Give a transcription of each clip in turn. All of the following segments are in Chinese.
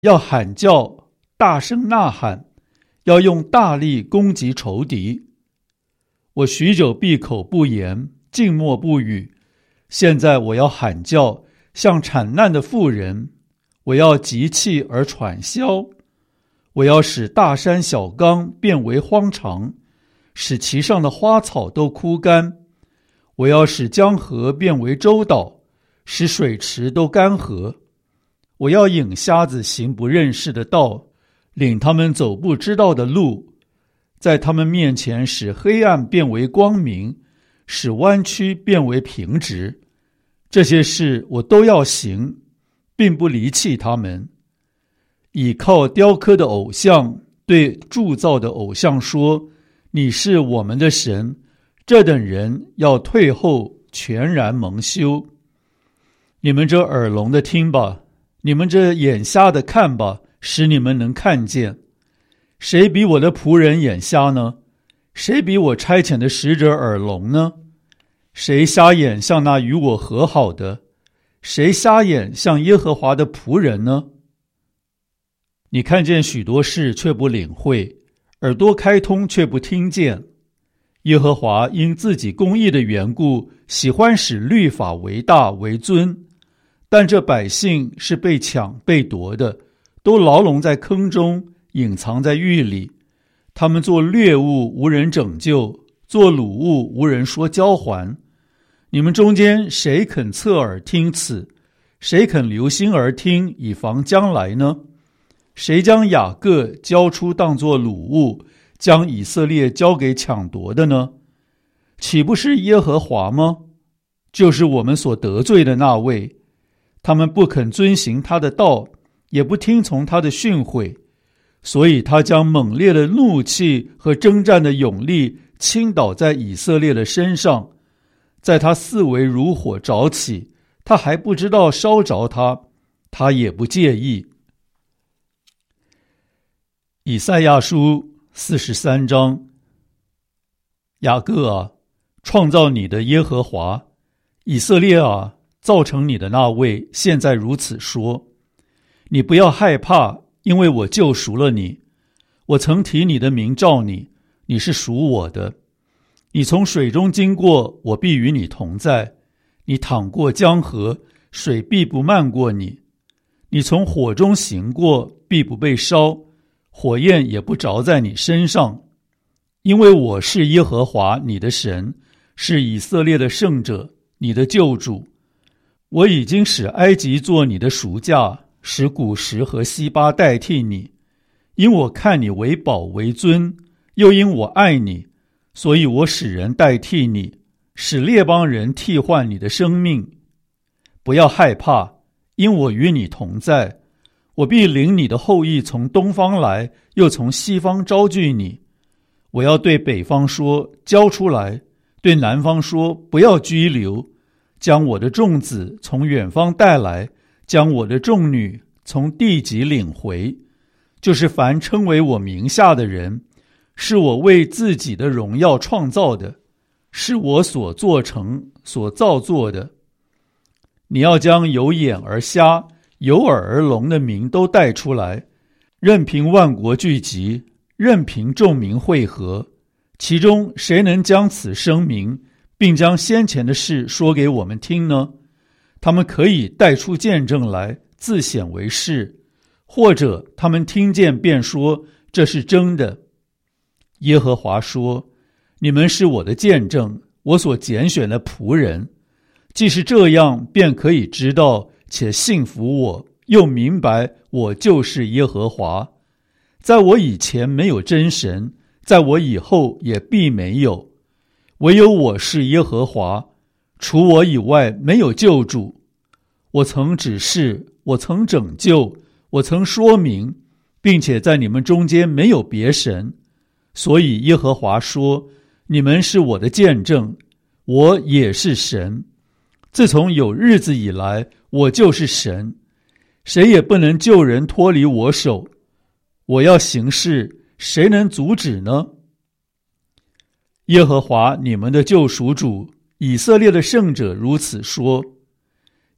要喊叫，大声呐喊，要用大力攻击仇敌。我许久闭口不言，静默不语。现在我要喊叫，像产难的妇人，我要急气而喘息，我要使大山小冈变为荒场，使其上的花草都枯干。我要使江河变为洲岛，使水池都干涸。我要引瞎子行不认识的道，领他们走不知道的路，在他们面前使黑暗变为光明，使弯曲变为平直。这些事我都要行，并不离弃他们。倚靠雕刻的偶像，对铸造的偶像说：你是我们的神。这等人要退后，全然蒙羞。你们这耳聋的听吧，你们这眼瞎的看吧，使你们能看见。谁比我的仆人眼瞎呢？谁比我差遣的使者耳聋呢？谁瞎眼像那与我和好的？谁瞎眼像耶和华的仆人呢？你看见许多事却不领会，耳朵开通却不听见。耶和华因自己公义的缘故，喜欢使律法为大为尊，但这百姓是被抢被夺的，都牢笼在坑中，隐藏在狱里。他们做掠物，无人拯救；做掳物，无人说交还。你们中间谁肯侧耳听此？谁肯留心而听，以防将来呢？谁将雅各交出当作掳物，将以色列交给抢夺的呢？岂不是耶和华吗？就是我们所得罪的那位。他们不肯遵行他的道，也不听从他的训诲，所以他将猛烈的怒气和征战的勇力倾倒在以色列的身上。在他四围如火着起，他还不知道烧着他，他也不介意。以赛亚书43章。雅各啊，创造你的耶和华；以色列啊，造成你的那位现在如此说：你不要害怕，因为我救赎了你。我曾提你的名召你，你是属我的。你从水中经过，我必与你同在；你淌过江河，水必不漫过你。你从火中行过，必不被烧，火焰也不着在你身上。因为我是耶和华你的神，是以色列的圣者，你的救主。我已经使埃及做你的赎价，使古时和西巴代替你。因我看你为宝为尊，又因我爱你，所以我使人代替你，使列邦人替换你的生命。不要害怕，因我与你同在。我必领你的后裔从东方来，又从西方招聚你。我要对北方说，交出来；对南方说，不要拘留。将我的众子从远方带来，将我的众女从地极领回。就是凡称为我名下的人，是我为自己的荣耀创造的，是我所做成所造作的。你要将有眼而瞎、有耳而聋的民都带出来，任凭万国聚集，任凭众民会合。其中谁能将此声明，并将先前的事说给我们听呢？他们可以带出见证来，自显为是，或者他们听见便说这是真的。耶和华说：你们是我的见证，我所拣选的仆人。既是这样，便可以知道且信服我，又明白我就是耶和华。在我以前没有真神，在我以后也必没有。唯有我是耶和华，除我以外没有救主。我曾指示，我曾拯救，我曾说明，并且在你们中间没有别神。所以耶和华说：你们是我的见证，我也是神。自从有日子以来，我就是神，谁也不能救人脱离我手。我要行事，谁能阻止呢？耶和华你们的救赎主，以色列的圣者如此说：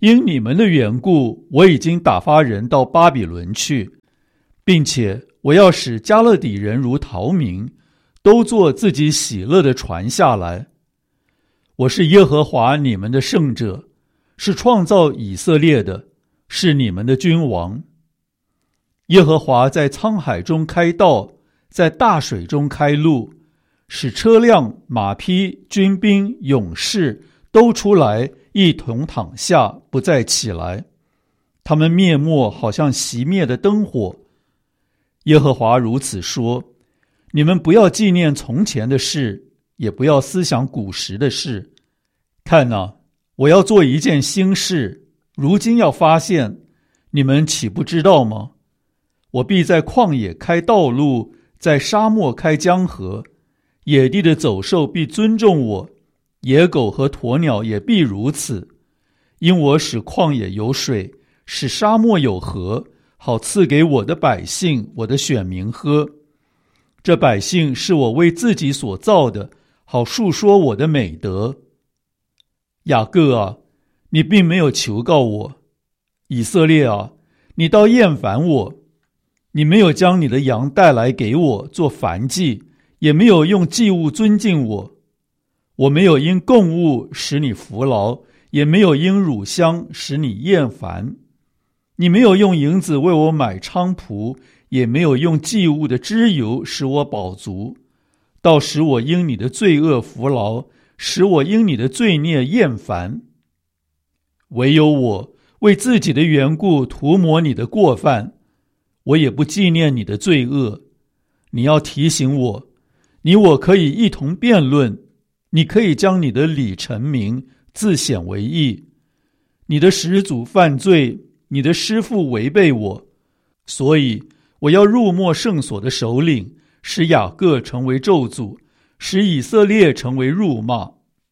因你们的缘故，我已经打发人到巴比伦去，并且我要使加勒底人如逃民，都做自己喜乐的船下来。我是耶和华你们的圣者，是创造以色列的，是你们的君王。耶和华在沧海中开道，在大水中开路，使车辆、马匹、军兵、勇士都出来，一同躺下，不再起来。他们灭没，好像熄灭的灯火。耶和华如此说：你们不要纪念从前的事，也不要思想古时的事。看哪，我要做一件新事，如今要发现，你们岂不知道吗？我必在旷野开道路，在沙漠开江河，野地的走兽必尊重我，野狗和鸵鸟也必如此。因我使旷野有水，使沙漠有河，好赐给我的百姓，我的选民喝。这百姓是我为自己所造的，好述说我的美德。雅各啊，你并没有求告我；以色列啊，你倒厌烦我。你没有将你的羊带来给我做燔祭，也没有用祭物尊敬我。我没有因供物使你服劳，也没有因乳香使你厌烦。你没有用银子为我买菖蒲，也没有用祭物的脂油使我饱足，倒使我因你的罪恶服劳，使我因你的罪孽厌烦。唯有我为自己的缘故涂抹你的过犯，我也不纪念你的罪恶。你要提醒我，你我可以一同辩论，你可以将你的理陈明，自显为义。你的始祖犯罪，你的师父违背我，所以我要入没圣所的首领，使雅各成为咒诅，使以色列成为辱骂。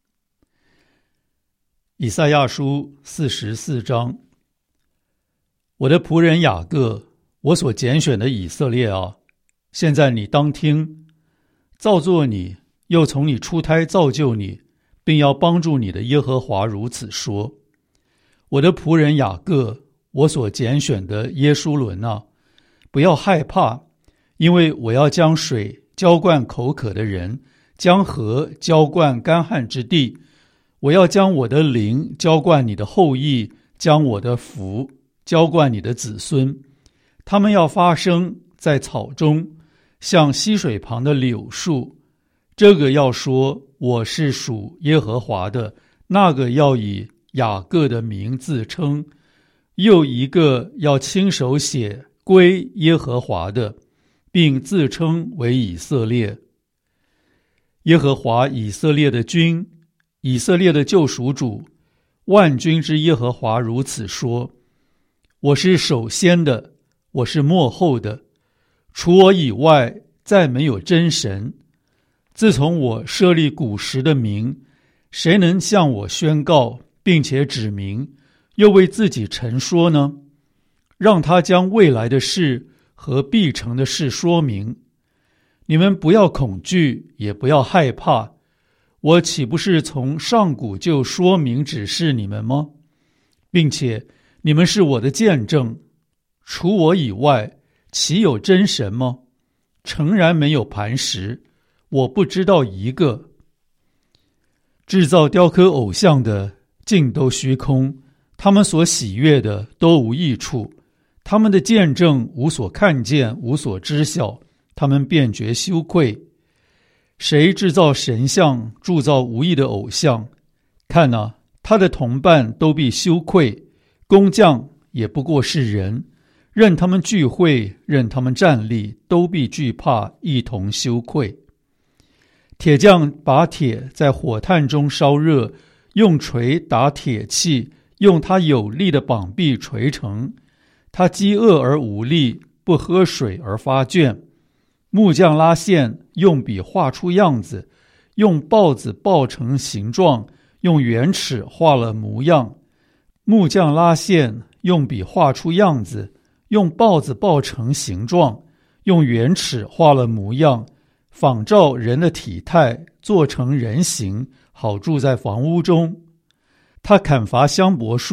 以赛亚书44章。我的仆人雅各，我所拣选的以色列啊，现在你当听，造作你，又从你出胎造就你，并要帮助你的耶和华如此说：我的仆人雅各，我所拣选的耶书伦啊，不要害怕，因为我要将水浇灌口渴的人，将河浇灌干旱之地。我要将我的灵浇灌你的后裔，将我的福浇灌你的子孙。他们要发生在草中，像溪水旁的柳树。这个要说我是属耶和华的，那个要以雅各的名自称，又一个要亲手写归耶和华的，并自称为以色列。耶和华以色列的君，以色列的救赎主，万军之耶和华如此说：我是首先的，我是末后的，除我以外再没有真神。自从我设立古时的名，谁能向我宣告，并且指明，又为自己陈说呢？让他将未来的事和必成的事说明。你们不要恐惧，也不要害怕。我岂不是从上古就说明指示你们吗？并且你们是我的见证。除我以外，岂有真神吗？诚然没有磐石，我不知道一个。制造雕刻偶像的尽都虚空，他们所喜悦的都无益处，他们的见证无所看见，无所知晓，他们便觉羞愧。谁制造神像，铸造无益的偶像？看哪，他的同伴都必羞愧，工匠也不过是人，任他们聚会，任他们站立，都必惧怕，一同羞愧。铁匠把铁在火炭中烧热，用锤打铁器，用他有力的膀臂锤成。他饥饿而无力，不喝水而发倦。木匠拉线，用笔画出样子，用刨子刨成形状，用圆尺画了模样。木匠拉线，用笔画出样子，用刨子刨成形状，用圆尺画了模样，仿照人的体态，做成人形，好住在房屋中。他砍伐香柏树，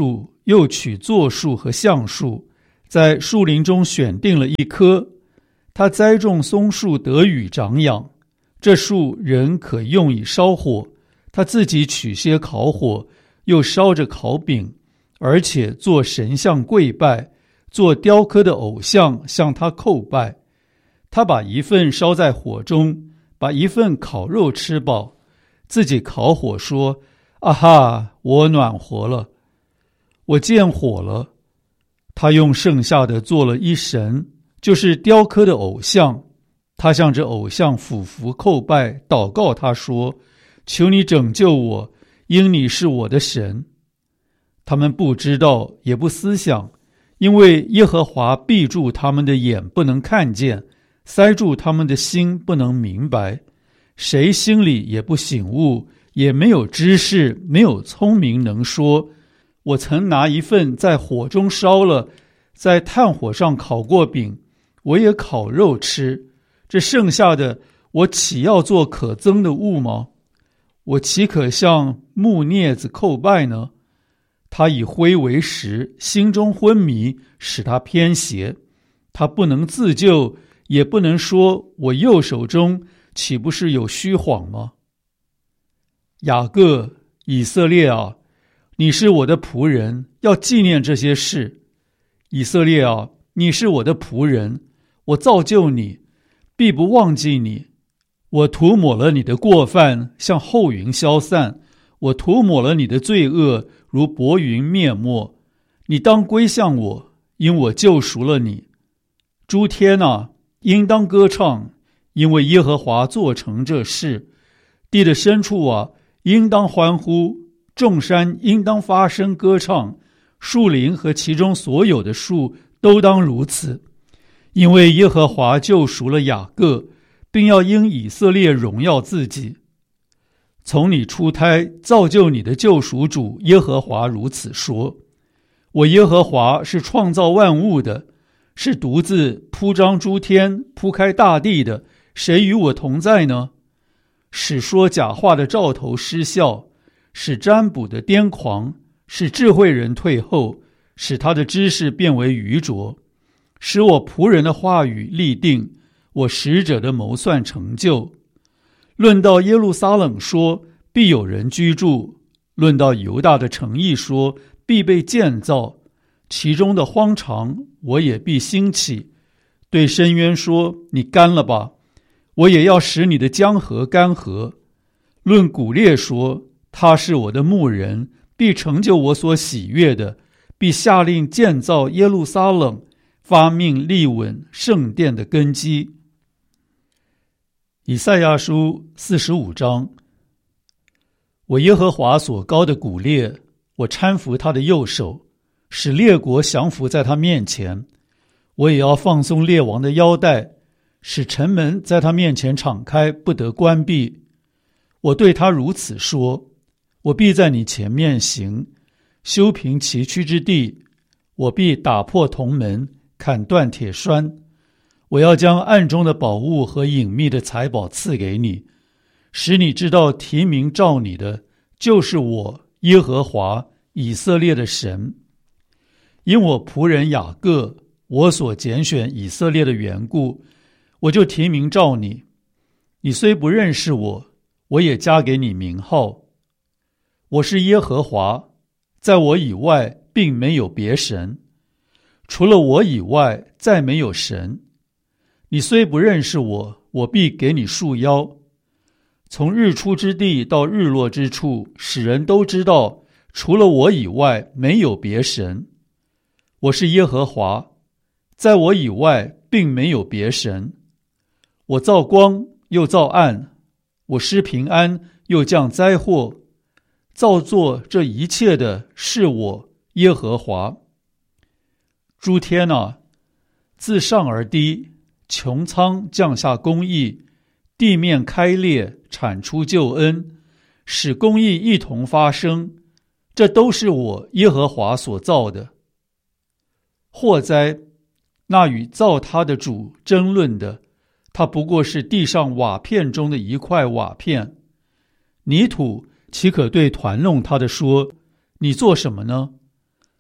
又取座树和橡树，在树林中选定了一棵。他栽种松树，得雨长养。这树人可用以烧火，他自己取些烤火，又烧着烤饼，而且做神像跪拜，做雕刻的偶像向他叩拜。他把一份烧在火中，把一份烤肉吃饱，自己烤火说：啊哈，我暖和了，我见火了。他用剩下的做了一神，就是雕刻的偶像。他向这偶像俯伏叩拜，祷告他说：求你拯救我，因你是我的神。他们不知道，也不思想，因为耶和华闭住他们的眼，不能看见，塞住他们的心，不能明白。谁心里也不醒悟，也没有知识，没有聪明能说：我曾拿一份在火中烧了，在炭火上烤过饼，我也烤肉吃，这剩下的我岂要做可憎的物吗？我岂可向木镊子叩拜呢？他以灰为食，心中昏迷，使他偏邪。他不能自救，也不能说：我右手中岂不是有虚谎吗？雅各，以色列啊，你是我的仆人，要纪念这些事。以色列啊，你是我的仆人，我造就你，必不忘记你。我涂抹了你的过犯，像后云消散；我涂抹了你的罪恶，如薄云灭没。你当归向我，因我救赎了你。诸天啊，应当歌唱，因为耶和华做成这事。地的深处啊，应当欢呼，众山应当发声歌唱，树林和其中所有的树都当如此。因为耶和华救赎了雅各，并要因以色列荣耀自己。从你出胎造就你的救赎主耶和华如此说：我耶和华是创造万物的，是独自铺张诸天，铺开大地的，谁与我同在呢？使说假话的兆头失效，使占卜的癫狂，使智慧人退后，使他的知识变为愚拙，使我仆人的话语立定，我使者的谋算成就。论到耶路撒冷说，必有人居住；论到犹大的城邑说，必被建造。其中的荒场，我也必兴起。对深渊说：你干了吧，我也要使你的江河干涸。论古列说：他是我的牧人，必成就我所喜悦的，必下令建造耶路撒冷，发命立稳圣殿的根基。以赛亚书45章。我耶和华所膏的古列，我搀扶他的右手，使列国降服在他面前。我也要放松列王的腰带，使城门在他面前敞开，不得关闭。我对他如此说：我必在你前面行，修平崎岖之地。我必打破铜门，砍断铁栓。我要将暗中的宝物和隐秘的财宝赐给你，使你知道提名召你的就是我耶和华以色列的神。因我仆人雅各，我所拣选以色列的缘故，我就提名召你。你虽不认识我，我也加给你名号。我是耶和华，在我以外并没有别神，除了我以外再没有神。你虽不认识我，我必给你束腰。从日出之地到日落之处，使人都知道，除了我以外没有别神。我是耶和华，在我以外并没有别神。我造光又造暗，我施平安又降灾祸。造作这一切的是我耶和华。诸天啊，自上而低，穹苍降下公义，地面开裂，产出救恩，使公义一同发生。这都是我耶和华所造的。祸哉，那与造他的主争论的，他不过是地上瓦片中的一块瓦片。泥土岂可对团弄他的说：你做什么呢？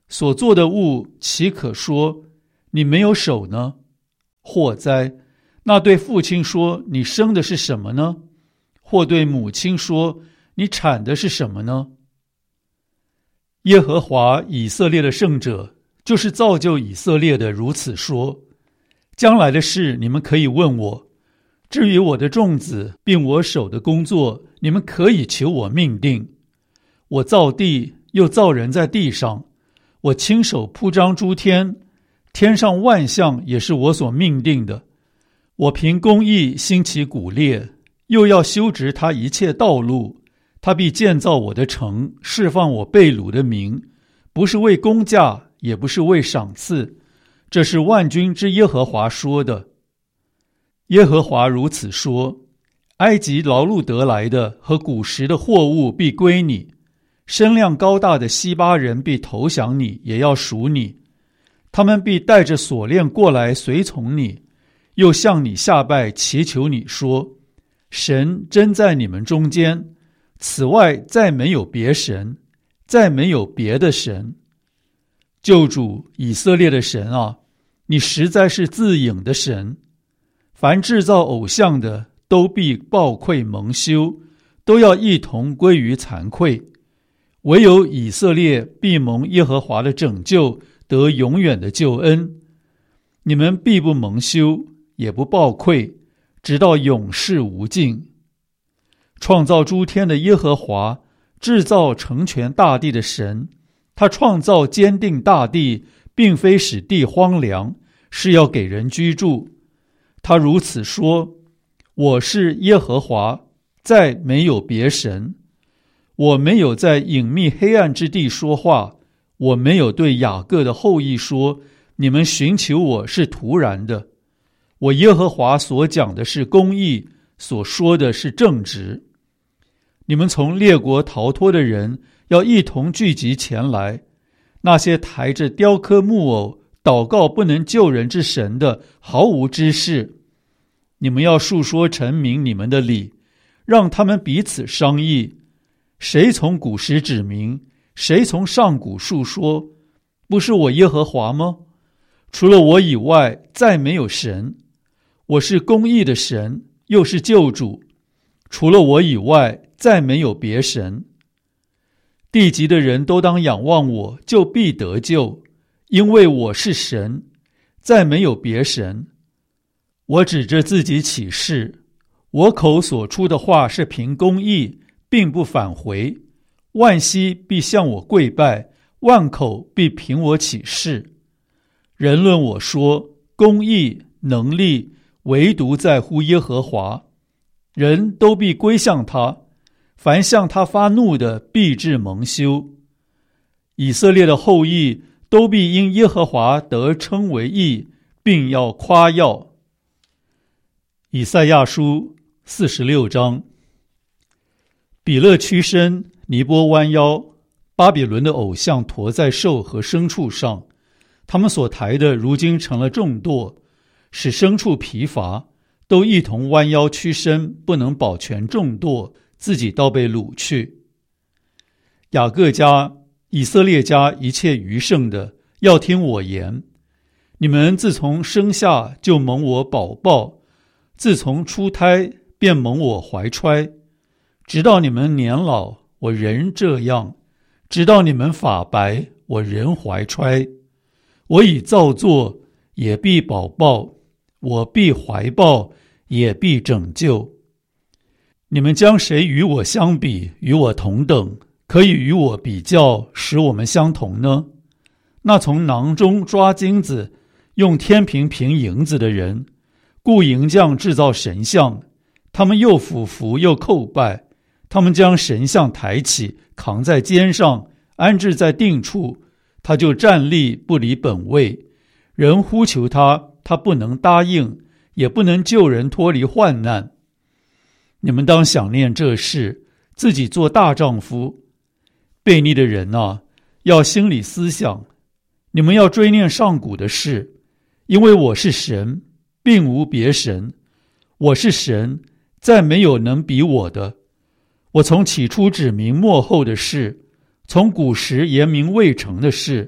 所做的物岂可说你没有手呢？或哉，那对父亲说你生的是什么呢？或对母亲说你产的是什么呢？耶和华以色列的圣者，就是造就以色列的，如此说：将来的事你们可以问我，至于我的众子并我手的工作，你们可以求我命定。我造地，又造人在地上，我亲手铺张诸天，天上万象也是我所命定的。我凭公义兴起古列，又要修直他一切道路。他必建造我的城，释放我被掳的民，不是为工价，也不是为赏赐，这是万军之耶和华说的。耶和华如此说：埃及劳碌得来的和古时的货物必归你，身量高大的西巴人必投降你，也要属你。他们必带着锁链过来随从你，又向你下拜，祈求你说：神真在你们中间，此外再没有别神，再没有别的神。救主以色列的神啊，你实在是自隐的神。凡制造偶像的都必暴愧蒙羞，都要一同归于惭愧。唯有以色列必蒙耶和华的拯救，得永远的救恩。你们必不蒙羞，也不暴愧，直到永世无尽。创造诸天的耶和华，制造成全大地的神，他创造坚定大地，并非使地荒凉，是要给人居住。他如此说：我是耶和华，再没有别神。我没有在隐秘黑暗之地说话，我没有对雅各的后裔说，你们寻求我是徒然的。我耶和华所讲的是公义，所说的是正直。你们从列国逃脱的人要一同聚集前来，那些抬着雕刻木偶祷告不能救人之神的，毫无知识。你们要述说陈明你们的理，让他们彼此商议。谁从古时指明，谁从上古述说？不是我耶和华吗？除了我以外，再没有神。我是公义的神，又是救主。除了我以外，再没有别神。地极的人都当仰望我，就必得救，因为我是神，再没有别神。我指着自己起誓，我口所出的话是凭公义，并不返回。万膝必向我跪拜，万口必凭我起誓。人论我说，公义能力唯独在乎耶和华，人都必归向他，凡向他发怒的必致蒙羞。以色列的后裔都必因耶和华得称为义，并要夸耀。以赛亚书46章。比勒屈身，尼波弯腰，巴比伦的偶像驮在兽和牲畜上，他们所抬的如今成了重垛，使牲畜疲乏，都一同弯腰屈身，不能保全重垛，自己倒被掳去。雅各家、以色列家一切余剩的，要听我言。你们自从生下就蒙我保抱，自从出胎便蒙我怀揣，直到你们年老，我仍这样；直到你们发白，我仍怀揣。我已造作，也必保抱；我必怀抱，也必拯救。你们将谁与我相比，与我同等，可以与我比较，使我们相同呢？那从囊中抓金子，用天平平银子的人，雇银匠制造神像，他们又俯伏又叩拜，他们将神像抬起，扛在肩上，安置在定处，他就站立不离本位。人呼求他，他不能答应，也不能救人脱离患难。你们当想念这事，自己做大丈夫。悖逆的人啊，要心里思想，你们要追念上古的事，因为我是神，并无别神。我是神，再没有能比我的。我从起初指明末后的事，从古时言明未成的事，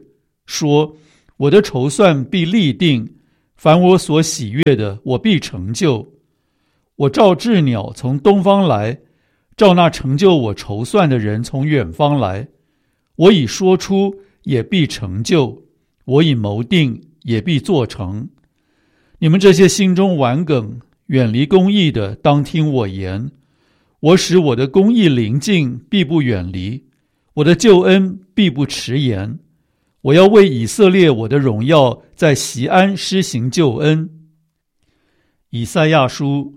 说：我的筹算必立定，凡我所喜悦的，我必成就。我照鸷鸟从东方来，照那成就我筹算的人从远方来。我已说出，也必成就；我已谋定，也必做成。你们这些心中顽梗、远离公义的，当听我言。我使我的公义临近，必不远离；我的救恩必不迟延。我要为以色列我的荣耀，在锡安施行救恩。以赛亚书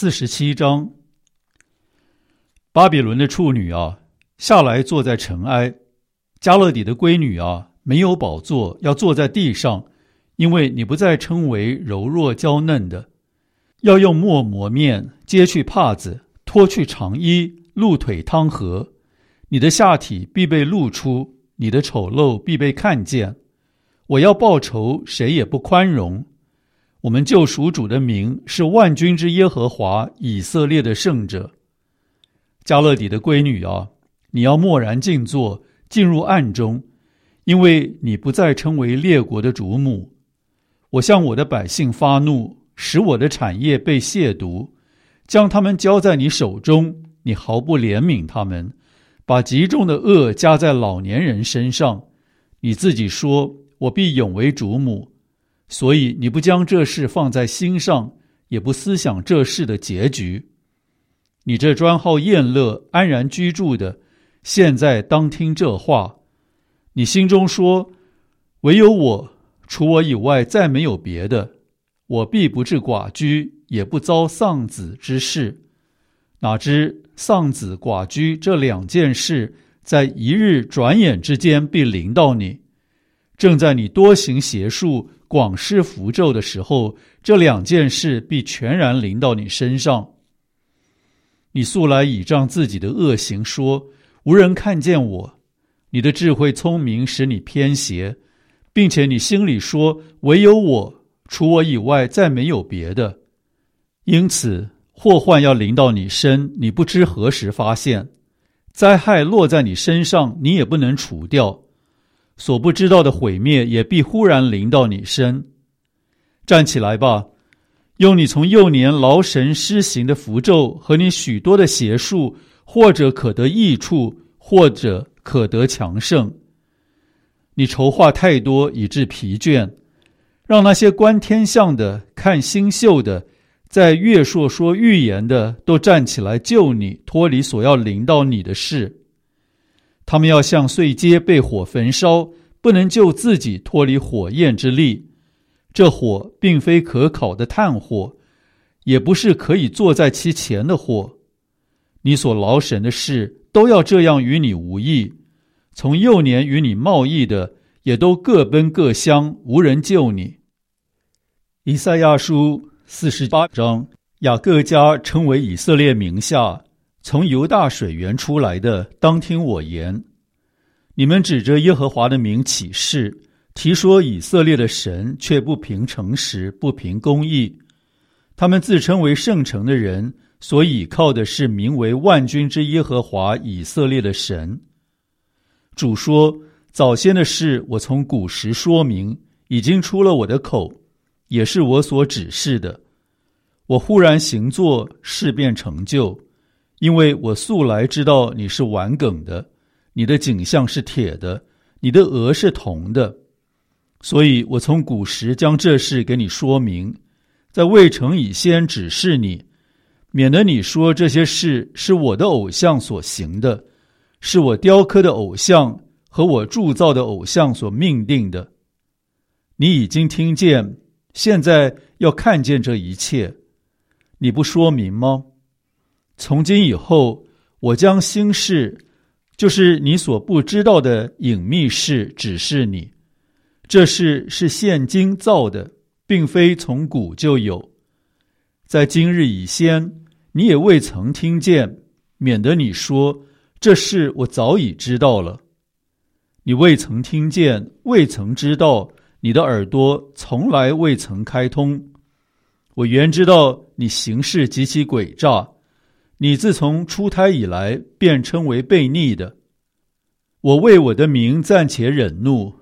47章。巴比伦的处女啊，下来坐在尘埃；迦勒底的闺女啊，没有宝座，要坐在地上，因为你不再称为柔弱娇嫩的。要用墨磨面，揭去帕子，脱去长衣，露腿汤和。你的下体必被露出，你的丑陋必被看见。我要报仇，谁也不宽容。我们救赎主的名是万军之耶和华，以色列的圣者。迦勒底的闺女啊，你要默然静坐，进入暗中，因为你不再称为列国的主母。我向我的百姓发怒，使我的产业被亵渎，将他们交在你手中，你毫不怜悯他们，把极重的恶加在老年人身上。你自己说，我必永为主母，所以你不将这事放在心上，也不思想这事的结局。你这专好宴乐、安然居住的，现在当听这话。你心中说，唯有我，除我以外再没有别的，我必不致寡居，也不遭丧子之事。哪知丧子寡居这两件事，在一日转眼之间必临到你。正在你多行邪术、广施符咒的时候，这两件事必全然临到你身上。你素来倚仗自己的恶行，说无人看见我。你的智慧聪明使你偏邪，并且你心里说，唯有我，除我以外再没有别的。因此祸患要临到你身，你不知何时发现；灾害落在你身上，你也不能除掉。所不知道的毁灭也必忽然临到你身。站起来吧，用你从幼年劳神施行的符咒和你许多的邪术，或者可得益处，或者可得强盛。你筹划太多，以致疲倦，让那些观天象的、看星宿的、在月朔说预言的，都站起来救你，脱离所要临到你的事。他们要像碎秸被火焚烧，不能救自己脱离火焰之力。这火并非可烤的炭火，也不是可以坐在其前的火。你所劳神的事，都要这样与你无益。从幼年与你贸易的，也都各奔各乡，无人救你。以赛亚书48章。雅各家称为以色列名下，从犹大水源出来的，当听我言。你们指着耶和华的名起誓，提说以色列的神，却不凭诚实，不凭公义。他们自称为圣城的人，所倚靠的是名为万军之耶和华以色列的神。主说，早先的事我从古时说明，已经出了我的口，也是我所指示的。我忽然行作，事便成就，因为我素来知道你是顽梗的，你的颈项是铁的，你的额是铜的。所以我从古时将这事给你说明，在未成以先指示你，免得你说这些事是我的偶像所行的，是我雕刻的偶像和我铸造的偶像所命定的。你已经听见，现在要看见这一切，你不说明吗？从今以后，我将新事，就是你所不知道的隐秘事，指示你。这事是现今造的，并非从古就有。在今日以先，你也未曾听见，免得你说，这事我早已知道了。你未曾听见，未曾知道，你的耳朵从来未曾开通。我原知道你行事极其诡诈，你自从出胎以来，便称为悖逆的。我为我的名暂且忍怒，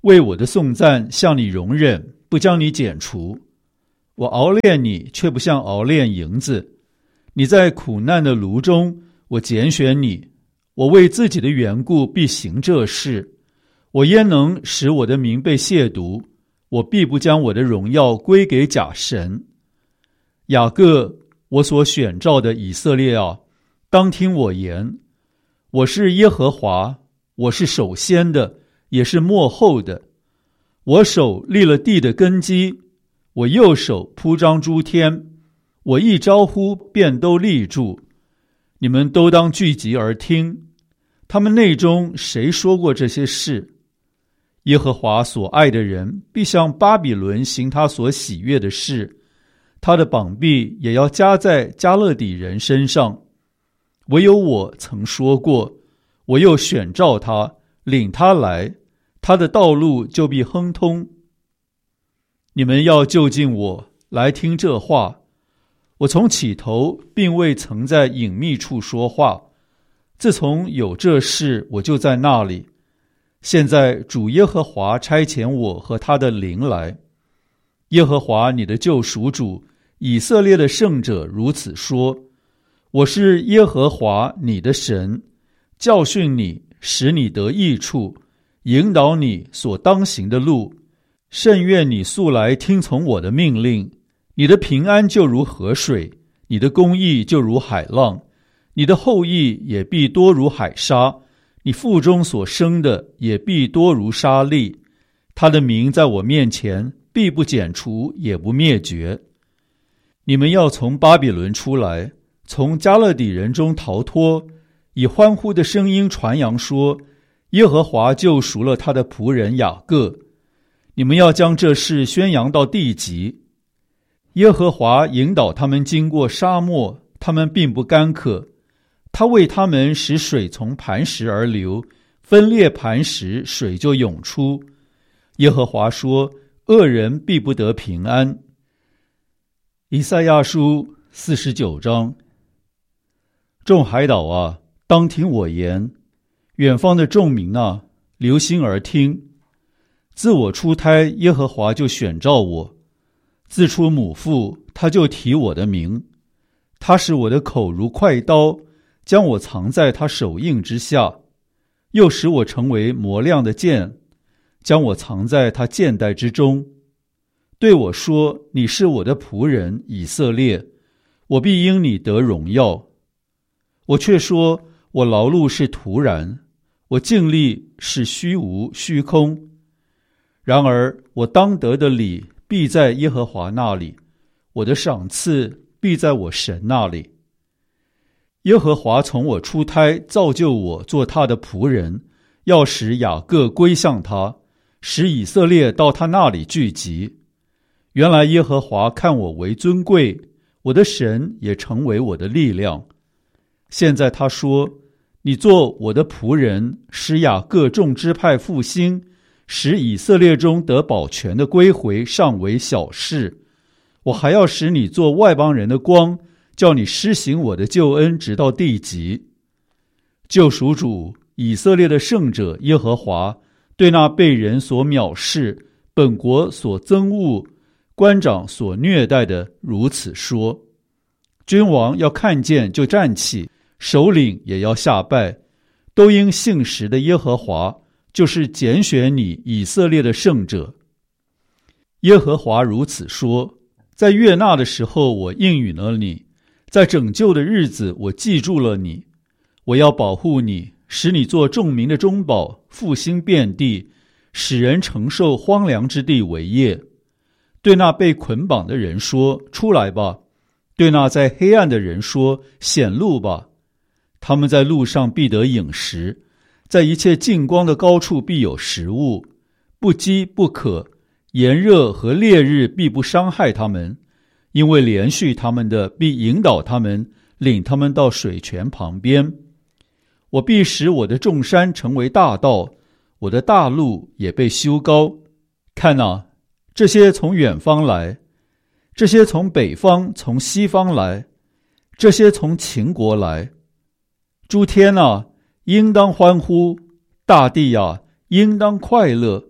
为我的颂赞向你容忍，不将你剪除。我熬炼你，却不像熬炼银子。你在苦难的炉中，我拣选你。我为自己的缘故必行这事。我焉能使我的名被亵渎？我必不将我的荣耀归给假神。雅各，我所选召的以色列啊，当听我言。我是耶和华，我是首先的，也是末后的。我手立了地的根基，我右手铺张诸天。我一招呼，便都立住。你们都当聚集而听。他们内中谁说过这些事？耶和华所爱的人必向巴比伦行他所喜悦的事，他的膀臂也要加在加勒底人身上。唯有我曾说过，我又选召他，领他来，他的道路就必亨通。你们要就近我，来听这话。我从起头并未曾在隐秘处说话，自从有这事，我就在那里。现在主耶和华差遣我和他的灵来。耶和华你的救赎主，以色列的圣者如此说：我是耶和华你的神，教训你，使你得益处，引导你所当行的路。甚愿你素来听从我的命令。你的平安就如河水，你的公义就如海浪，你的后裔也必多如海沙，你腹中所生的也必多如沙粒。他的名在我面前必不剪除，也不灭绝。你们要从巴比伦出来，从加勒底人中逃脱，以欢呼的声音传扬说：耶和华救赎了他的仆人雅各。你们要将这事宣扬到地极。耶和华引导他们经过沙漠，他们并不干渴。他为他们使水从磐石而流，分裂磐石，水就涌出。耶和华说：恶人必不得平安。以赛亚书49章。众海岛啊，当听我言；远方的众民啊，留心而听。自我出胎，耶和华就选召我；自出母腹，他就提我的名。他使我的口如快刀，将我藏在他手印之下，又使我成为磨亮的剑，将我藏在他剑带之中。对我说：你是我的仆人以色列，我必因你得荣耀。我却说：我劳碌是徒然，我尽力是虚无虚空。然而我当得的理必在耶和华那里，我的赏赐必在我神那里。耶和华从我出胎造就我做他的仆人，要使雅各归向他，使以色列到他那里聚集。原来耶和华看我为尊贵，我的神也成为我的力量。现在他说：你做我的仆人，使雅各众支派复兴，使以色列中得保全的归回，尚为小事。我还要使你做外邦人的光，叫你施行我的救恩，直到地极。救赎主以色列的圣者耶和华对那被人所藐视、本国所憎恶、官长所虐待的如此说：君王要看见就站起，首领也要下拜，都因信实的耶和华，就是拣选你以色列的圣者。耶和华如此说：在悦纳的时候我应允了你，在拯救的日子我记住了你。我要保护你，使你做众民的中保，复兴遍地，使人承受荒凉之地为业。对那被捆绑的人说：出来吧；对那在黑暗的人说：显露吧。他们在路上必得饮食，在一切近光的高处必有食物，不饥不渴，炎热和烈日必不伤害他们，因为连续他们的必引导他们，领他们到水泉旁边。我必使我的众山成为大道，我的大路也被修高。看啊，这些从远方来，这些从北方从西方来，这些从秦国来。诸天啊，应当欢呼；大地啊，应当快乐；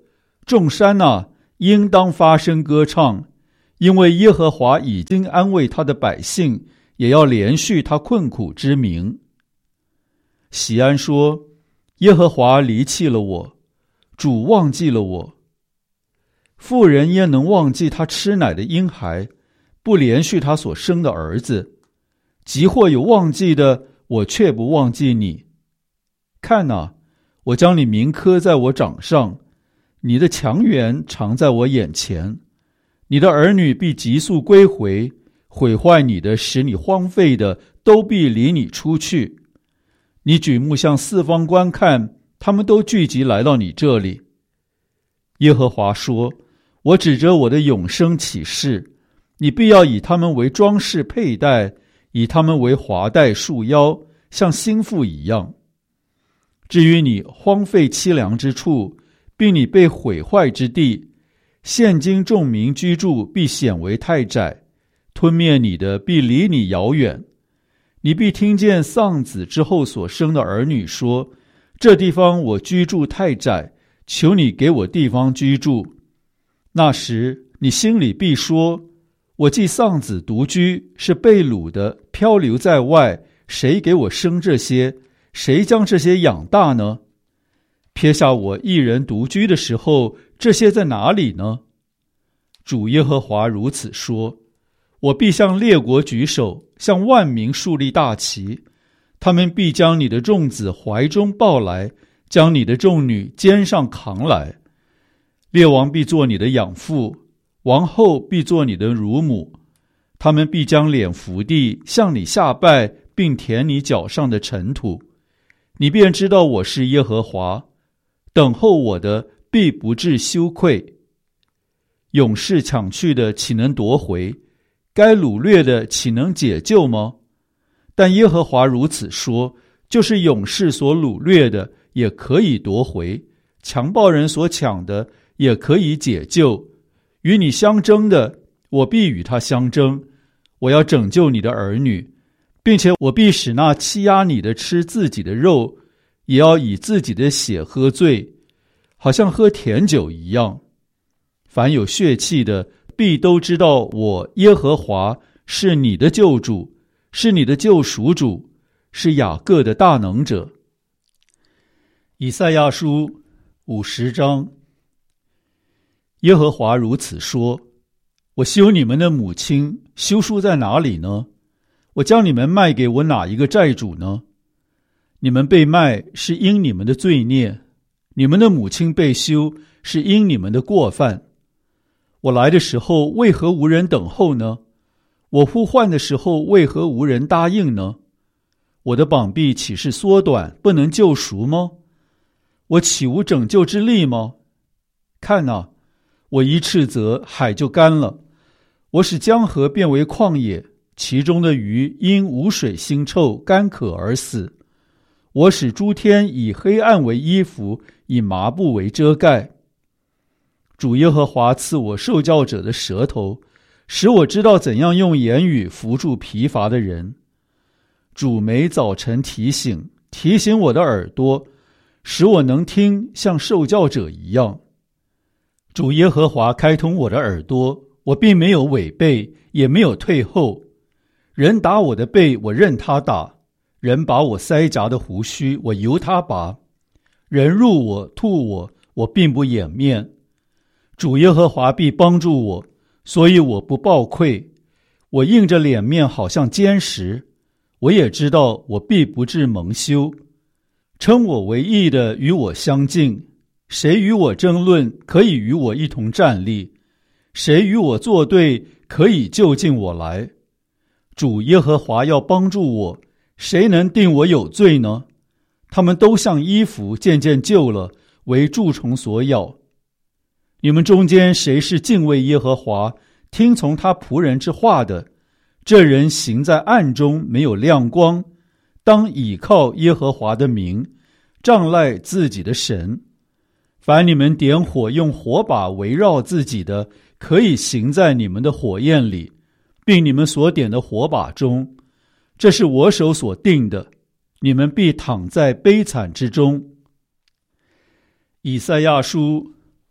众山啊，应当发声歌唱，因为耶和华已经安慰他的百姓，也要连续他困苦之名。喜安说，耶和华离弃了我，主忘记了我。妇人焉能忘记她吃奶的婴孩，不连续他所生的儿子？即或有忘记的，我却不忘记你。看哪，我将你名刻在我掌上，你的强援常在我眼前。你的儿女必急速归回，毁坏你的，使你荒废的，都必离你出去。你举目向四方观看，他们都聚集来到你这里。耶和华说，我指着我的永生起誓，你必要以他们为装饰佩戴，以他们为华带束腰，像新妇一样。至于你荒废凄凉之处，并你被毁坏之地，现今众民居住必显为太窄，吞灭你的必离你遥远。你必听见丧子之后所生的儿女说，这地方我居住太窄，求你给我地方居住。那时你心里必说，我既丧子独居，是被掳的，漂流在外，谁给我生这些？谁将这些养大呢？撇下我一人独居的时候，这些在哪里呢？主耶和华如此说，我必向列国举手，向万民树立大旗，他们必将你的众子怀中抱来，将你的众女肩上扛来。列王必做你的养父，王后必做你的乳母，他们必将脸伏地，向你下拜，并舔你脚上的尘土。你便知道我是耶和华，等候我的必不致羞愧。勇士抢去的岂能夺回？该掳掠的岂能解救吗？但耶和华如此说，就是勇士所掳掠的也可以夺回，强暴人所抢的也可以解救。与你相争的，我必与他相争。我要拯救你的儿女，并且我必使那欺压你的吃自己的肉，也要以自己的血喝醉，好像喝甜酒一样。凡有血气的，必都知道我耶和华是你的救主，是你的救赎主，是雅各的大能者。以赛亚书50章。耶和华如此说，我休你们的母亲，休书在哪里呢？我将你们卖给我哪一个债主呢？你们被卖是因你们的罪孽，你们的母亲被休是因你们的过犯。我来的时候为何无人等候呢？我呼唤的时候为何无人答应呢？我的膀臂岂是缩短，不能救赎吗？我岂无拯救之力吗？看哪，我一斥责，海就干了，我使江河变为旷野，其中的鱼因无水腥臭，干渴而死。我使诸天以黑暗为衣服，以麻布为遮盖。主耶和华赐我受教者的舌头，使我知道怎样用言语扶助疲乏的人。主每早晨提醒我的耳朵，使我能听像受教者一样。主耶和华开通我的耳朵，我并没有违背，也没有退后。人打我的背，我任他打；人拔我腮颊的胡须，我由他拔；人辱我、吐我，我并不掩面。主耶和华必帮助我，所以我不抱愧。我硬着脸面，好像坚石。我也知道我必不致蒙羞。称我为义的与我相近，谁与我争论，可以与我一同站立；谁与我作对，可以就近我来。主耶和华要帮助我，谁能定我有罪呢？他们都像衣服渐渐旧了，为蛀虫所咬。你们中间谁是敬畏耶和华，听从他仆人之话的？这人行在暗中，没有亮光，当倚靠耶和华的名，仗赖自己的神。凡你们点火用火把围绕自己的，可以行在你们的火焰里，并你们所点的火把中。这是我手所定的，你们必躺在悲惨之中。以赛亚书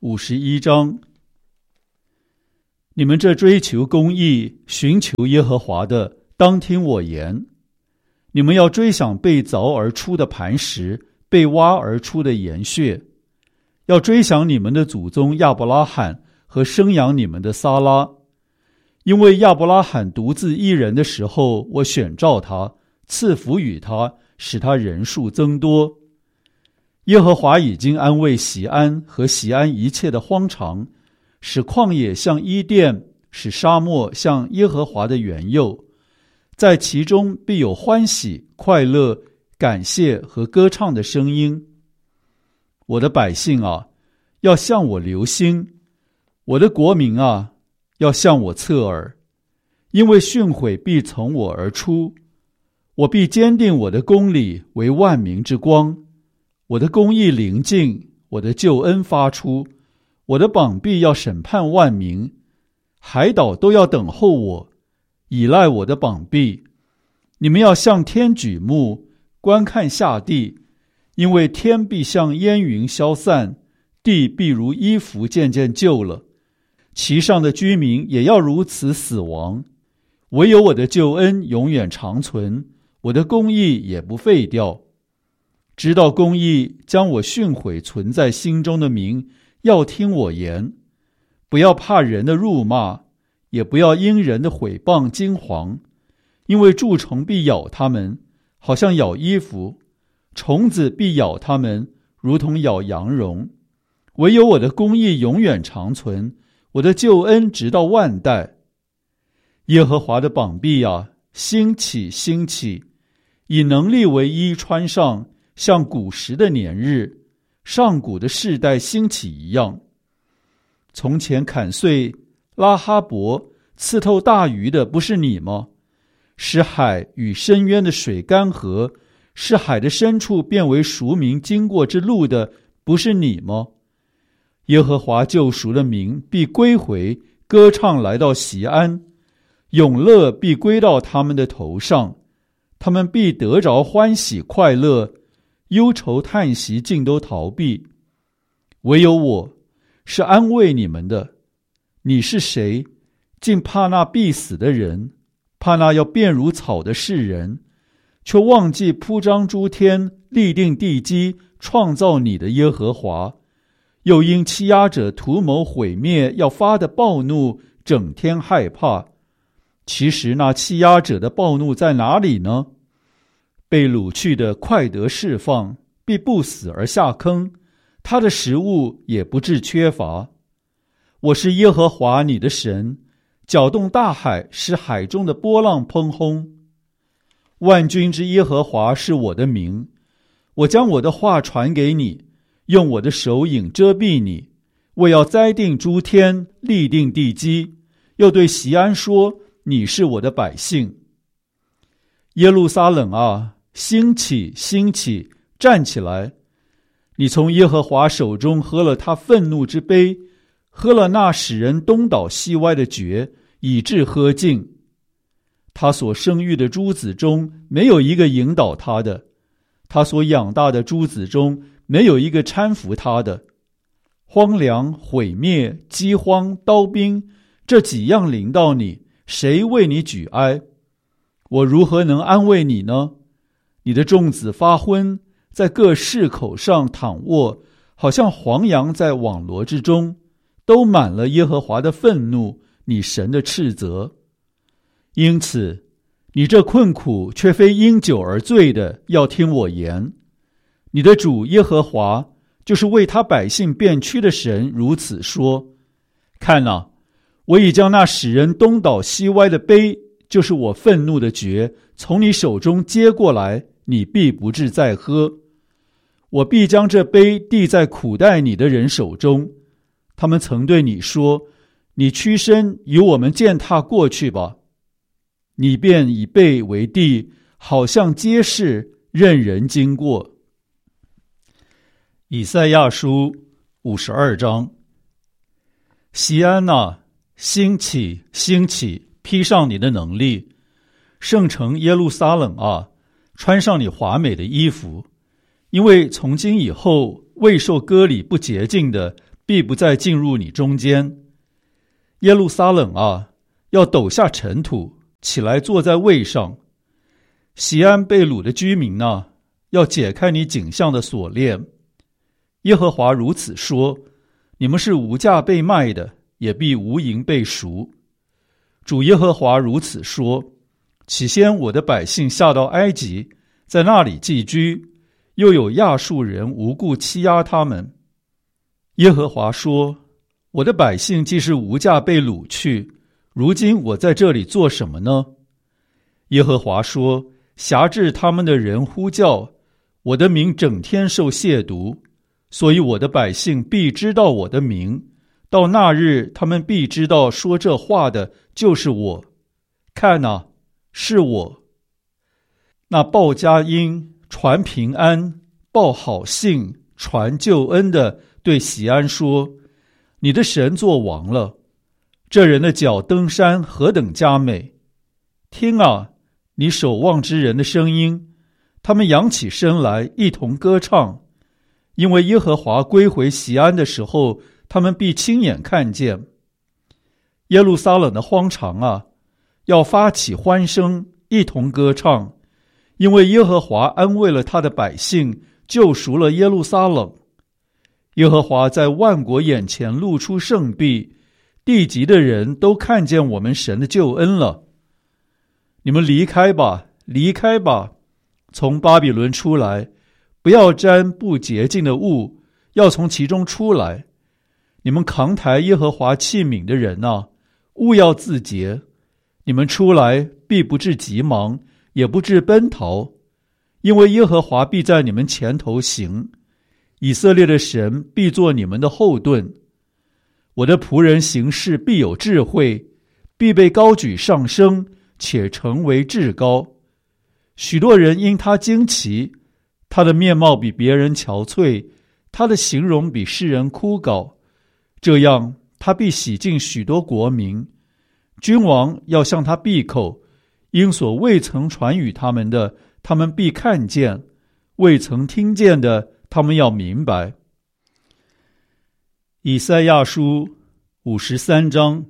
51章。你们这追求公义、寻求耶和华的，当听我言。你们要追想被凿而出的磐石，被挖而出的岩穴，要追想你们的祖宗亚伯拉罕和生养你们的撒拉。因为亚伯拉罕独自一人的时候，我选召他，赐福与他，使他人数增多。耶和华已经安慰锡安和锡安一切的荒场，使旷野像伊甸，使沙漠像耶和华的园囿，在其中必有欢喜、快乐、感谢和歌唱的声音。我的百姓啊，要向我留心；我的国民啊，要向我侧耳。因为训诲必从我而出，我必坚定我的公理为万民之光。我的公义临近，我的救恩发出，我的膀臂要审判万民，海岛都要等候我，倚赖我的膀臂。你们要向天举目，观看下地，因为天必像烟云消散，地必如衣服渐渐旧了，其上的居民也要如此死亡。唯有我的救恩永远长存，我的公义也不废掉。直到公义将我训诲存在心中的民，要听我言。不要怕人的辱骂，也不要因人的毁谤惊惶，因为蛀虫必咬他们，好像咬衣服；虫子必咬他们，如同咬羊绒。唯有我的公义永远长存，我的救恩直到万代。耶和华的膀臂啊，兴起兴起，以能力为衣穿上，像古时的年日，上古的世代兴起一样。从前砍碎拉哈伯，刺透大鱼的不是你吗？使海与深渊的水干涸，使海的深处变为赎民经过之路的不是你吗？耶和华救赎的民必归回，歌唱来到锡安，永乐必归到他们的头上，他们必得着欢喜快乐，忧愁叹息尽都逃避。唯有我是安慰你们的。你是谁？竟怕那必死的人，怕那要变如草的世人，却忘记铺张诸天，立定地基，创造你的耶和华，又因欺压者图谋毁灭要发的暴怒，整天害怕。其实那欺压者的暴怒在哪里呢？被掳去的快得释放，必不死而下坑，他的食物也不致缺乏。我是耶和华你的神，搅动大海，使海中的波浪匉訇。万军之耶和华是我的名，我将我的话传给你，用我的手影遮蔽你。我要栽定诸天，立定地基，又对锡安说，你是我的百姓。耶路撒冷啊，兴起兴起，站起来！你从耶和华手中喝了他愤怒之杯，喝了那使人东倒西歪的爵，以致喝尽。他所生育的诸子中没有一个引导他的，他所养大的诸子中没有一个搀扶他的。荒凉、毁灭、饥荒、刀兵，这几样临到你，谁为你举哀？我如何能安慰你呢？你的众子发昏，在各市口上躺卧，好像黄羊在网罗之中，都满了耶和华的愤怒，你神的斥责。因此，你这困苦却非因酒而醉的，要听我言。你的主耶和华，就是为他百姓变屈的神，如此说：看哪，我已将那使人东倒西歪的杯，就是我愤怒的爵，从你手中接过来，你必不致再喝。我必将这杯递在苦待你的人手中，他们曾对你说，你屈身与我们践踏过去吧。你便以背为地，好像街市，任人经过。以赛亚书52章。锡安啊，兴起兴起，披上你的能力。圣城耶路撒冷啊，穿上你华美的衣服。因为从今以后，未受割礼不洁净的必不再进入你中间。耶路撒冷啊，要抖下尘土，起来坐在位上。锡安被掳的居民啊，要解开你颈项的锁链。耶和华如此说：你们是无价被卖的，也必无银被赎。主耶和华如此说：起先我的百姓下到埃及，在那里寄居，又有亚述人无故欺压他们。耶和华说：我的百姓既是无价被掳去，如今我在这里做什么呢？耶和华说：辖制他们的人呼叫，我的名整天受亵渎，所以我的百姓必知道我的名，到那日他们必知道说这话的就是我。看哪，是我。那报佳音、传平安、报好信、传救恩的对锡安说：你的神作王了。这人的脚登山何等佳美！听啊，你守望之人的声音，他们扬起身来，一同歌唱。因为耶和华归回锡安的时候，他们必亲眼看见。耶路撒冷的荒场啊，要发起欢声，一同歌唱，因为耶和华安慰了他的百姓，救赎了耶路撒冷。耶和华在万国眼前露出圣臂，地极的人都看见我们神的救恩了。你们离开吧，离开吧，从巴比伦出来，不要沾不洁净的物，要从其中出来。你们扛抬耶和华器皿的人啊，务要自洁。你们出来必不致急忙，也不致奔逃，因为耶和华必在你们前头行，以色列的神必作你们的后盾。我的仆人行事必有智慧，必被高举上升，且成为至高。许多人因他惊奇，他的面貌比别人憔悴，他的形容比世人枯槁。这样他必洗净许多国民，君王要向他闭口，因所未曾传与他们的，他们必看见；未曾听见的，他们要明白。以赛亚书53章。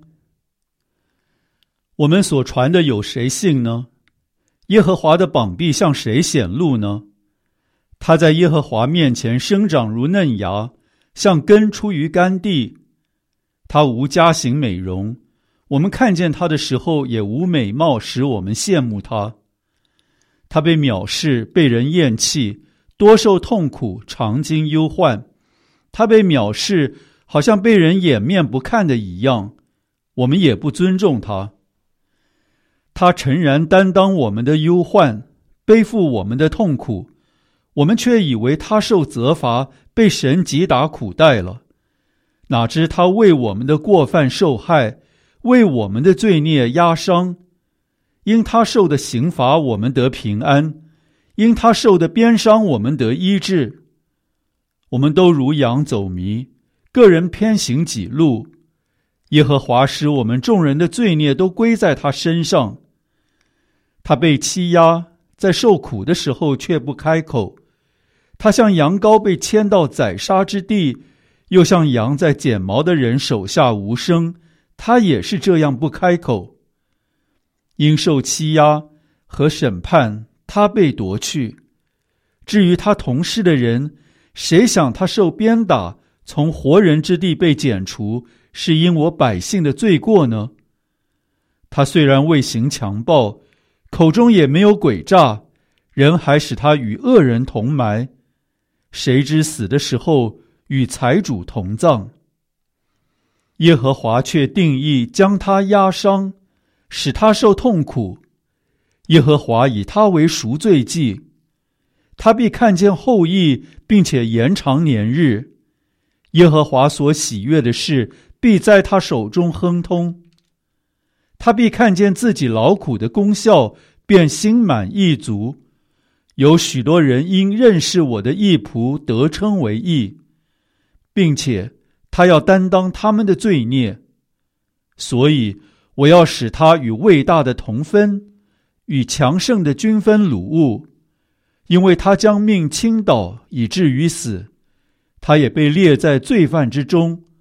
我们所传的有谁信呢？耶和华的膀臂向谁显露呢？他在耶和华面前生长如嫩芽，像根出于干地。他无佳形美容，我们看见他的时候也无美貌使我们羡慕他。他被藐视，被人厌弃，多受痛苦，常经忧患。他被藐视，好像被人掩面不看的一样，我们也不尊重他。他诚然担当我们的忧患，背负我们的痛苦，我们却以为他受责罚，被神击打苦待了。哪知他为我们的过犯受害，为我们的罪孽压伤。因他受的刑罚，我们得平安；因他受的鞭伤，我们得医治。我们都如羊走迷，个人偏行己路。耶和华使我们众人的罪孽都归在他身上。他被欺压，在受苦的时候却不开口。他像羊羔被牵到宰杀之地，又像羊在剪毛的人手下无声，他也是这样不开口。因受欺压和审判，他被夺去。至于他同事的人，谁想他受鞭打，从活人之地被剪除，是因我百姓的罪过呢？他虽然未行强暴，口中也没有诡诈，人还使他与恶人同埋。谁知死的时候与财主同葬。耶和华却定义将他压伤，使他受痛苦。耶和华以他为赎罪祭，他必看见后裔，并且延长年日。耶和华所喜悦的事，必在他手中亨通。他必看见自己劳苦的功效，便心满意足。有许多人因认识我的义仆，得称为义，并且他要担当他们的罪孽。所以我要使他与伟大的同分，与强盛的均分掳物，因为他将命倾倒，以至于死。他也被列在罪犯之中，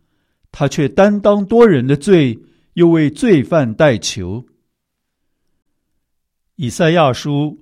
他却担当多人的罪，又为罪犯代求。以赛亚书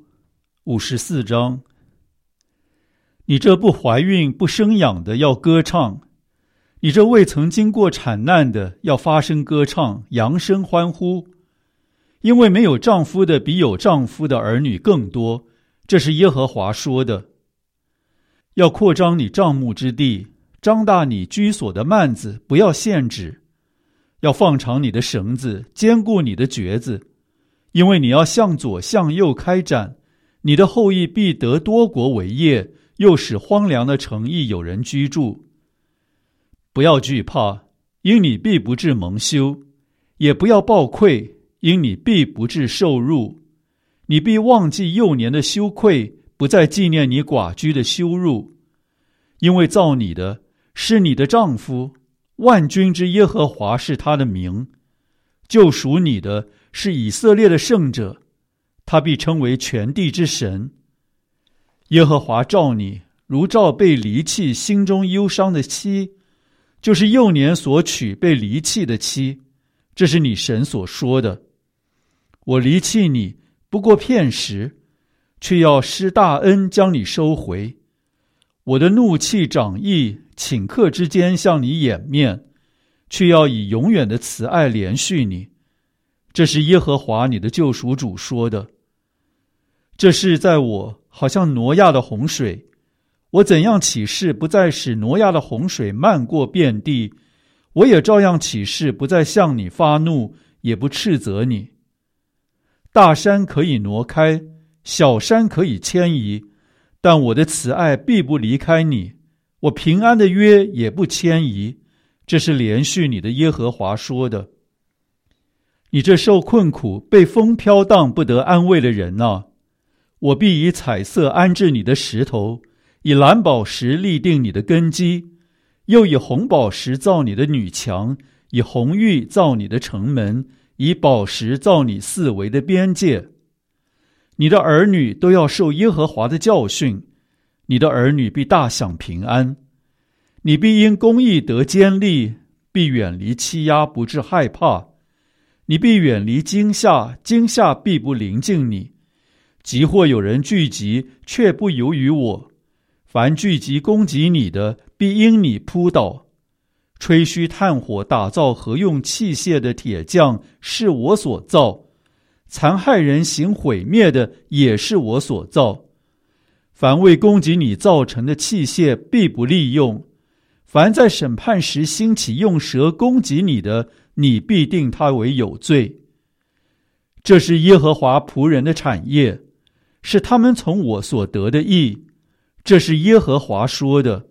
54章。你这不怀孕不生养的要歌唱，你这未曾经过产难的要发声歌唱，扬声欢呼，因为没有丈夫的比有丈夫的儿女更多，这是耶和华说的。要扩张你帐幕之地，张大你居所的幔子，不要限制，要放长你的绳子，坚固你的橛子，因为你要向左向右开展，你的后裔必得多国为业，又使荒凉的城邑有人居住。不要惧怕，因你必不致蒙羞；也不要抱愧，因你必不致受辱。你必忘记幼年的羞愧，不再纪念你寡居的羞辱。因为造你的是你的丈夫，万军之耶和华是他的名；救赎你的是以色列的圣者，他必称为全地之神。耶和华照你，如照被离弃心中忧伤的妻，就是幼年所娶被离弃的妻，这是你神所说的。我离弃你不过片时，却要施大恩将你收回。我的怒气长溢，顷刻之间向你掩面，却要以永远的慈爱连续你。这是耶和华你的救赎主说的。这事在我好像挪亚的洪水，我怎样起誓不再使挪亚的洪水漫过遍地，我也照样起誓不再向你发怒，也不斥责你。大山可以挪开，小山可以迁移，但我的慈爱必不离开你，我平安的约也不迁移。这是连续你的耶和华说的。你这受困苦被风飘荡不得安慰的人啊，我必以彩色安置你的石头，以蓝宝石立定你的根基，又以红宝石造你的女墙，以红玉造你的城门，以宝石造你四围的边界。你的儿女都要受耶和华的教训，你的儿女必大享平安。你必因公义得坚立，必远离欺压，不致害怕。你必远离惊吓，惊吓必不临近你。即或有人聚集，却不由于我。凡聚集攻击你的，必因你扑倒。吹嘘炭火打造合用器械的铁匠，是我所造；残害人行毁灭的，也是我所造。凡为攻击你造成的器械，必不利用。凡在审判时兴起用舌攻击你的，你必定他为有罪。这是耶和华仆人的产业，是他们从我所得的义。这是耶和华说的。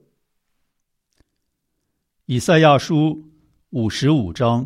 以赛亚书55章。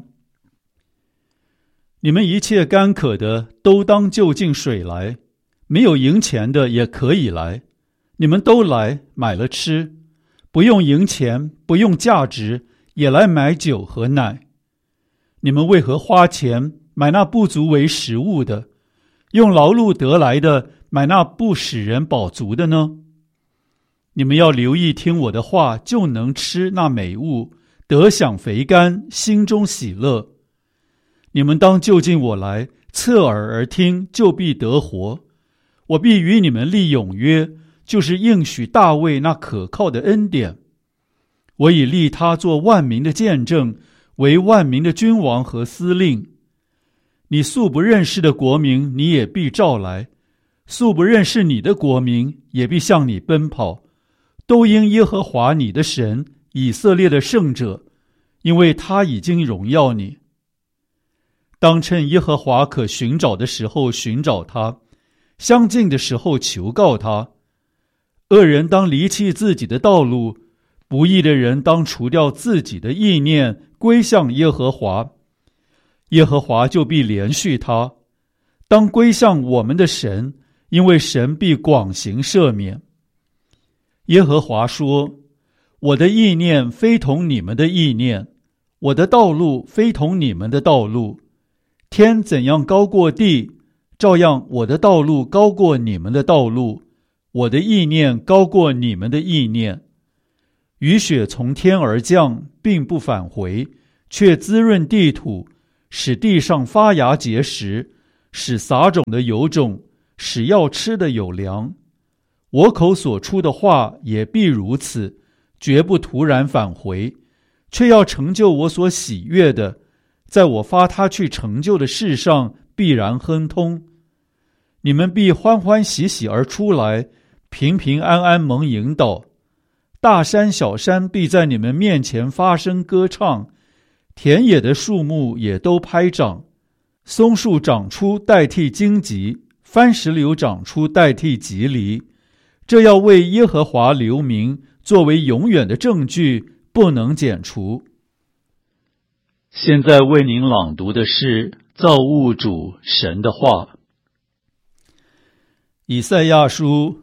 你们一切干渴的都当就近水来，没有银钱的也可以来，你们都来买了吃，不用银钱，不用价值，也来买酒和奶。你们为何花钱买那不足为食物的，用劳碌得来的买那不使人饱足的呢？你们要留意听我的话，就能吃那美物，得享肥甘，心中喜乐。你们当就近我来，侧耳而听，就必得活。我必与你们立永约，就是应许大卫那可靠的恩典。我已立他做万民的见证，为万民的君王和司令。你素不认识的国民，你也必召来；素不认识你的国民，也必向你奔跑。都因耶和华你的神，以色列的圣者，因为他已经荣耀你。当趁耶和华可寻找的时候寻找他，相近的时候求告他。恶人当离弃自己的道路，不义的人当除掉自己的意念，归向耶和华。耶和华就必连续他。当归向我们的神，因为神必广行赦免。耶和华说：我的意念非同你们的意念，我的道路非同你们的道路。天怎样高过地，照样我的道路高过你们的道路，我的意念高过你们的意念。雨雪从天而降，并不返回， 却滋润地土，使地上发芽结实，使撒种的有种，使要吃的有粮。我口所出的话也必如此，绝不突然返回，却要成就我所喜悦的，在我发他去成就的事上必然亨通。你们必欢欢喜喜而出来，平平安安蒙引导。大山小山必在你们面前发声歌唱，田野的树木也都拍掌。松树长出代替荆棘，番石榴长出代替棘藜，这要为耶和华留名，作为永远的证据，不能剪除。现在为您朗读的是造物主神的话。以赛亚书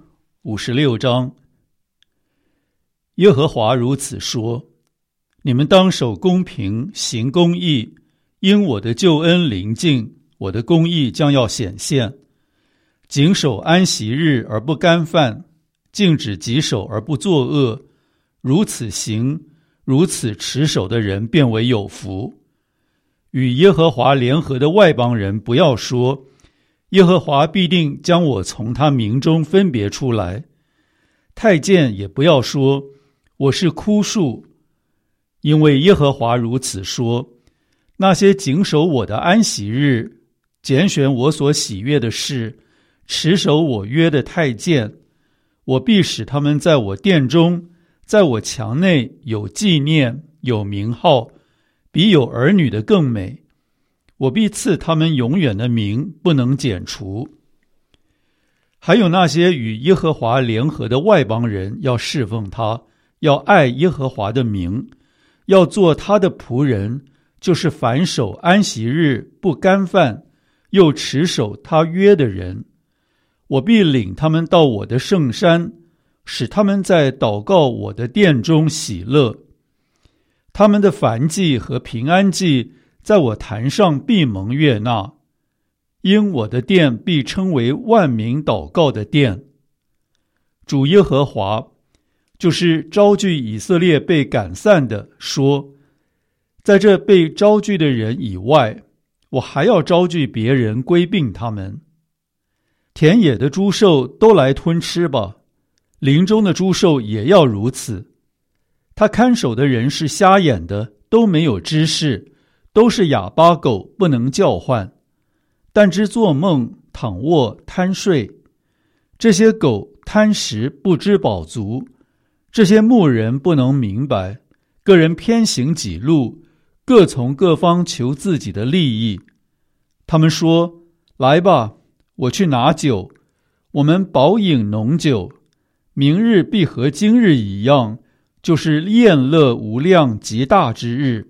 56章。耶和华如此说：你们当守公平，行公义，因我的救恩临近，我的公义将要显现。谨守安息日而不干犯，禁止己手而不作恶，如此行，如此持守的人便为有福。与耶和华联合的外邦人不要说，耶和华必定将我从他民中分别出来。太监也不要说，我是枯树，因为耶和华如此说：那些谨守我的安息日，拣选我所喜悦的事，持守我约的太监，我必使他们在我殿中，在我墙内有纪念，有名号，比有儿女的更美。我必赐他们永远的名，不能剪除。还有那些与耶和华联合的外邦人，要侍奉他，要爱耶和华的名，要做他的仆人，就是凡守安息日不干犯，又持守他约的人。我必领他们到我的圣山，使他们在祷告我的殿中喜乐。他们的燔祭和平安祭在我坛上必蒙悦纳，因我的殿必称为万民祷告的殿。主耶和华，就是招聚以色列被赶散的，说：在这被招聚的人以外，我还要招聚别人归并他们。田野的诸兽都来吞吃吧，林中的诸兽也要如此。他看守的人是瞎眼的，都没有知识，都是哑巴狗，不能叫唤，但知做梦，躺卧贪睡。这些狗贪食，不知饱足，这些牧人不能明白，个人偏行己路，各从各方求自己的利益。他们说：来吧，我去拿酒，我们饱饮浓酒，明日必和今日一样，就是宴乐无量极大之日。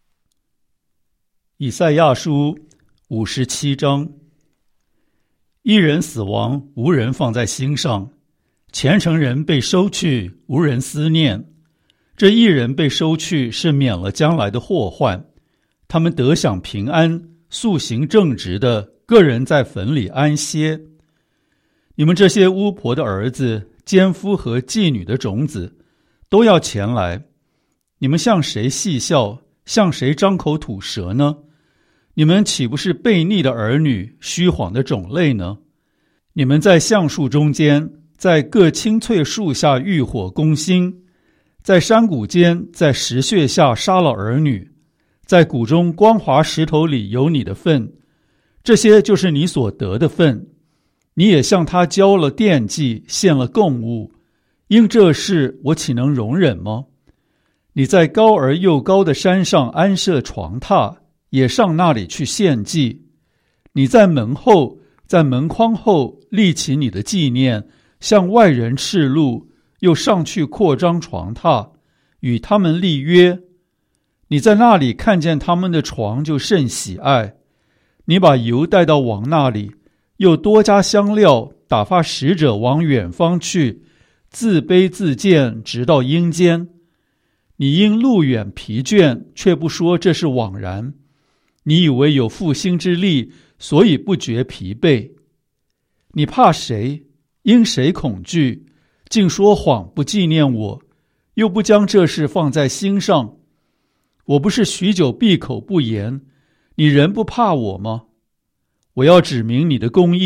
以赛亚书57章。一人死亡，无人放在心上；虔诚人被收去，无人思念。这一人被收去，是免了将来的祸患。他们得享平安，素行正直的，个人在坟里安歇。你们这些巫婆的儿子、奸夫和妓女的种子，都要前来。你们向谁戏笑，向谁张口吐舌呢？你们岂不是悖逆的儿女，虚谎的种类呢？你们在橡树中间，在各青翠树下浴火攻心，在山谷间，在石穴下杀了儿女，在谷中光滑石头里有你的份，这些就是你所得的份。你也向他交了奠祭，献了供物，因这事我岂能容忍吗？你在高而又高的山上安设床榻，也上那里去献祭。你在门后，在门框后立起你的纪念，向外人示录，又上去扩张床榻，与他们立约。你在那里看见他们的床，就甚喜爱。你把油带到王那里，又多加香料，打发使者往远方去，自卑自贱，直到阴间。你因路远疲倦，却不说这是枉然。你以为有复兴之力，所以不觉疲惫。你怕谁？因谁恐惧？竟说谎，不纪念我，又不将这事放在心上。 我不是许久闭口不言，你仍不怕我吗？我要指明你的公义，